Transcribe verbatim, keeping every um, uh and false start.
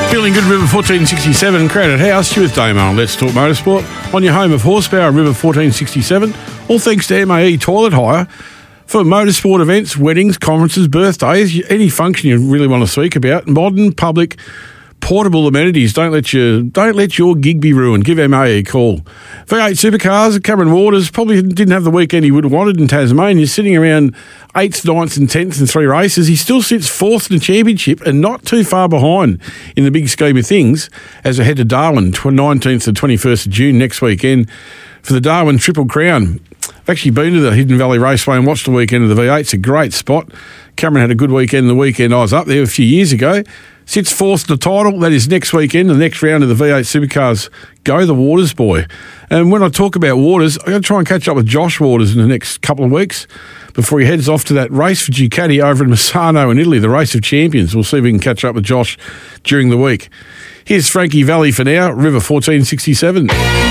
Feeling good, River fourteen sixty-seven, Crowded House, you with Damo. Let's talk motorsport on your home of horsepower, River fourteen sixty-seven. All thanks to M A E Toilet Hire. For motorsport events, weddings, conferences, birthdays, any function you really want to speak about, modern, public, portable amenities. Don't let your don't let your gig be ruined. Give M A E a call. V eight Supercars, Cameron Waters probably didn't have the weekend he would have wanted in Tasmania, sitting around eighth, ninth and tenth in three races. He still sits fourth in the championship and not too far behind in the big scheme of things as we head to Darwin, nineteenth to twenty-first of June next weekend for the Darwin Triple Crown. I've actually been to the Hidden Valley Raceway and watched the weekend of the V eight. It's a great spot. Cameron had a good weekend the weekend I was up there a few years ago. Sits fourth in the title. That is next weekend, the next round of the V eight Supercars. Go the Waters boy. And when I talk about Waters, I'm going to try and catch up with Josh Waters in the next couple of weeks before he heads off to that race for Ducati over in Misano in Italy, the Race of Champions. We'll see if we can catch up with Josh during the week. Here's Frankie Valli for now, River fourteen sixty-seven.